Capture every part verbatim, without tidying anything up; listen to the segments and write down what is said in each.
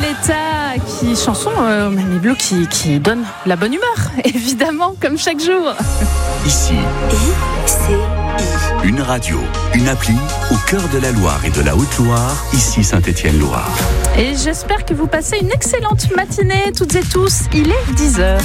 Violetta, qui chanson euh, Miami Blue qui, qui donne la bonne humeur, évidemment, comme chaque jour. Ici, I C I. Une radio, une appli au cœur de la Loire et de la Haute-Loire, ici Saint-Étienne-Loire. Et j'espère que vous passez une excellente matinée, toutes et tous. Il est dix heures.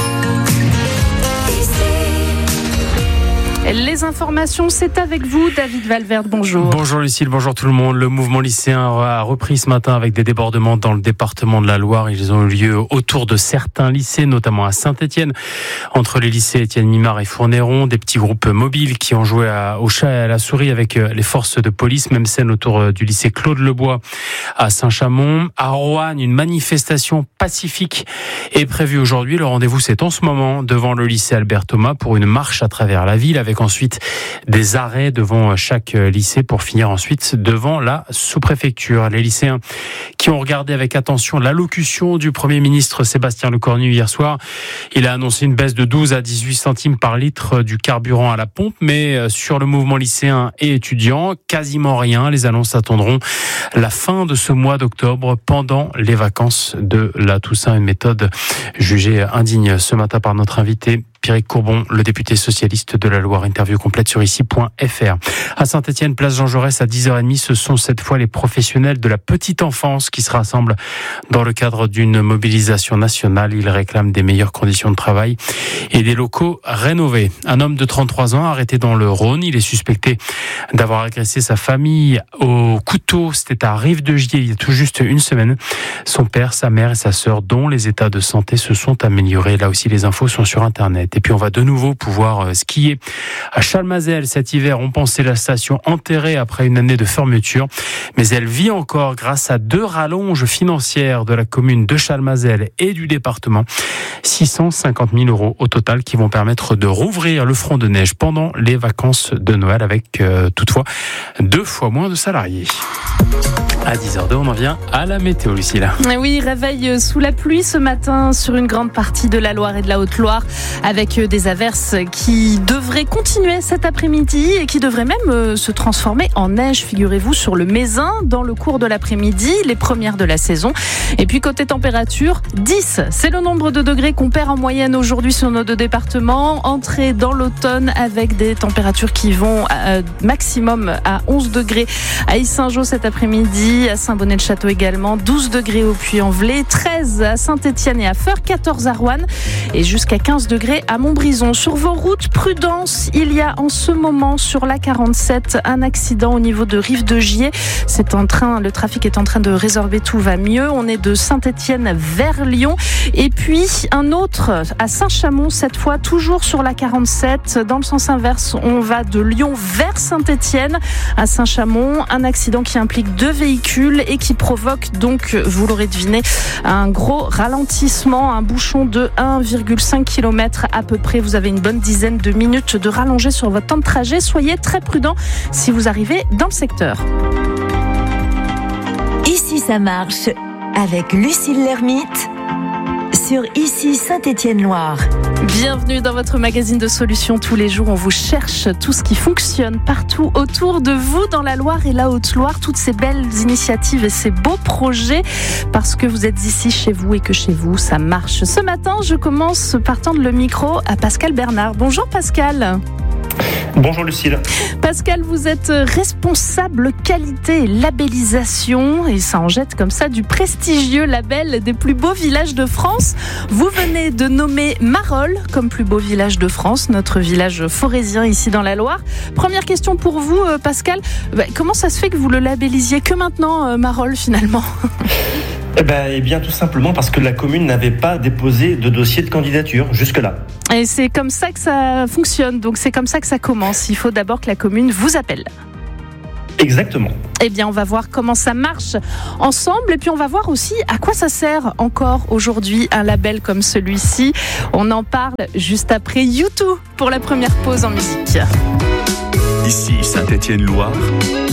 Les informations, c'est avec vous, David Valverde, bonjour. Bonjour Lucille, bonjour tout le monde. Le mouvement lycéen a repris ce matin avec des débordements dans le département de la Loire. Ils ont eu lieu autour de certains lycées, notamment à Saint-Étienne, entre les lycées Étienne Mimard et Fournéron. Des petits groupes mobiles qui ont joué à, au chat et à la souris avec les forces de police. Même scène autour du lycée Claude Lebois à Saint-Chamond. À Roanne, une manifestation pacifique est prévue aujourd'hui. Le rendez-vous, c'est en ce moment devant le lycée Albert Thomas pour une marche à travers la ville avec ensuite des arrêts devant chaque lycée pour finir ensuite devant la sous-préfecture. Les lycéens qui ont regardé avec attention l'allocution du Premier ministre Sébastien Lecornu hier soir, il a annoncé une baisse de douze à dix-huit centimes par litre du carburant à la pompe, mais sur le mouvement lycéen et étudiant, quasiment rien. Les annonces attendront la fin de ce mois d'octobre pendant les vacances de la Toussaint, une méthode jugée indigne ce matin par notre invité Pierrick Courbon, le député socialiste de la Loire. Interview complète sur ici point f r. À Saint-Étienne, place Jean Jaurès, à dix heures trente, ce sont cette fois les professionnels de la petite enfance qui se rassemblent dans le cadre d'une mobilisation nationale. Ils réclament des meilleures conditions de travail et des locaux rénovés. Un homme de trente-trois ans arrêté dans le Rhône. Il est suspecté d'avoir agressé sa famille au couteau. C'était à Rive-de-Gier il y a tout juste une semaine. Son père, sa mère et sa sœur, dont les états de santé se sont améliorés. Là aussi, les infos sont sur Internet. Et puis on va de nouveau pouvoir skier à Chalmazel cet hiver. On pensait la station enterrée après une année de fermeture, mais elle vit encore grâce à deux rallonges financières de la commune de Chalmazel et du département. six cent cinquante mille euros au total qui vont permettre de rouvrir le front de neige pendant les vacances de Noël avec euh, toutefois deux fois moins de salariés. À dix heures deux, on en vient à la météo, Lucille. Oui, réveil sous la pluie ce matin sur une grande partie de la Loire et de la Haute-Loire, avec des averses qui devraient continuer cet après-midi et qui devraient même se transformer en neige, figurez-vous, sur le Mézin dans le cours de l'après-midi, les premières de la saison. Et puis côté température, dix, c'est le nombre de degrés qu'on perd en moyenne aujourd'hui sur nos deux départements. Entrée dans l'automne avec des températures qui vont à maximum à onze degrés à Yssingeaux cet après-midi, à Saint-Bonnet-le-Château également, douze degrés au Puy-en-Velay, treize à Saint-Étienne et à Feurs, quatorze à Roanne et jusqu'à quinze degrés à Montbrison. Sur vos routes, prudence, il y a en ce moment sur la quarante-sept un accident au niveau de Rive-de-Gier. C'est en train, le trafic est en train de résorber, tout va mieux. On est de Saint-Étienne vers Lyon. Et puis un autre à Saint-Chamond, cette fois toujours sur la quarante-sept. Dans le sens inverse, on va de Lyon vers Saint-Étienne. À Saint-Chamond, un accident qui implique deux véhicules et qui provoque donc, vous l'aurez deviné, un gros ralentissement, un bouchon de un virgule cinq kilomètres à peu près. Vous avez une bonne dizaine de minutes de rallongée sur votre temps de trajet. Soyez très prudents si vous arrivez dans le secteur. Ici ça marche avec Lucille Lermite sur Ici Saint-Étienne-Loire. Bienvenue dans votre magazine de solutions. Tous les jours, on vous cherche tout ce qui fonctionne partout autour de vous dans la Loire et la Haute-Loire. Toutes ces belles initiatives et ces beaux projets parce que vous êtes ici chez vous et que chez vous, ça marche. Ce matin, je commence par tendre le micro à Pascal Bernard. Bonjour Pascal. Bonjour Lucille. Pascal, vous êtes responsable qualité et labellisation et ça en jette comme ça du prestigieux label des plus beaux villages de France. Vous venez de nommer Marolles comme plus beau village de France, notre village forésien ici dans la Loire. Première question pour vous Pascal, comment ça se fait que vous le labellisiez que maintenant Marolles finalement ? Eh ben, eh bien, tout simplement parce que la commune n'avait pas déposé de dossier de candidature jusque-là. Et c'est comme ça que ça fonctionne, donc c'est comme ça que ça commence. Il faut d'abord que la commune vous appelle. Exactement. Eh bien, on va voir comment ça marche ensemble et puis on va voir aussi à quoi ça sert encore aujourd'hui un label comme celui-ci. On en parle juste après U deux pour la première pause en musique. Ici Saint-Étienne-Loire,